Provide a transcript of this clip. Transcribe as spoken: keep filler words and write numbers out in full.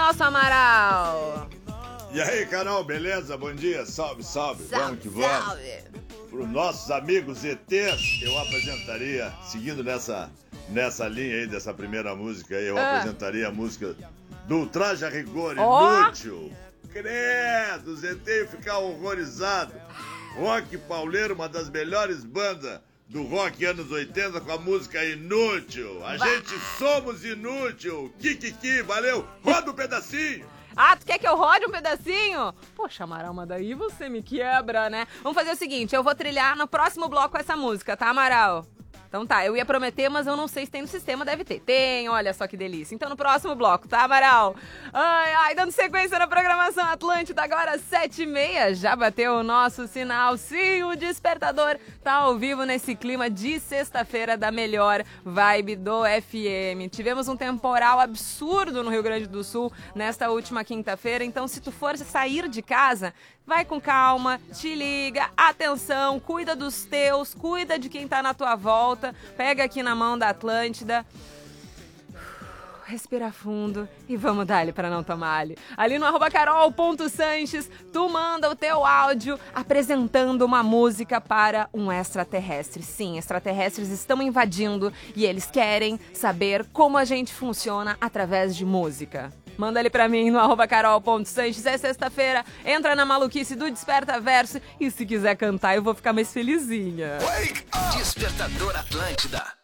nosso Amaral. E aí, Carol, beleza? Bom dia, salve, salve, salve vamos que vamos. Salve. Para os nossos amigos E Tês, eu apresentaria, seguindo nessa, nessa linha aí dessa primeira música aí, eu ah. apresentaria a música do Traje a Rigor, oh. Inútil. Credo, os E Tês iam ficar horrorizados. Rock pauleiro, uma das melhores bandas do rock anos oitenta, com a música Inútil. A bah. gente somos inútil. Kikiki, valeu. Roda um pedacinho. Ah, tu quer que eu rode um pedacinho? Poxa, Amaral, mas daí você me quebra, né? Vamos fazer o seguinte, eu vou trilhar no próximo bloco essa música, tá, Amaral? Então tá, eu ia prometer, mas eu não sei se tem no sistema, deve ter. Tem, olha só que delícia. Então no próximo bloco, tá, Amaral? Ai, ai, dando sequência na programação Atlântida, agora sete e meia, já bateu o nosso sinal. Sim, o despertador tá ao vivo nesse clima de sexta-feira da melhor vibe do F M. Tivemos um temporal absurdo no Rio Grande do Sul nesta última quinta-feira, então se tu for sair de casa, vai com calma, te liga, atenção, cuida dos teus, cuida de quem tá na tua volta, pega aqui na mão da Atlântida, respira fundo e vamos dar-lhe pra não tomar-lhe. Ali no arroba carol.sanches, tu manda o teu áudio apresentando uma música para um extraterrestre. Sim, extraterrestres estão invadindo e eles querem saber como a gente funciona através de música. Manda ali pra mim no arroba carol.sanches, é sexta-feira, entra na maluquice do Desperta Verso e se quiser cantar eu vou ficar mais felizinha. Despertador Atlântida.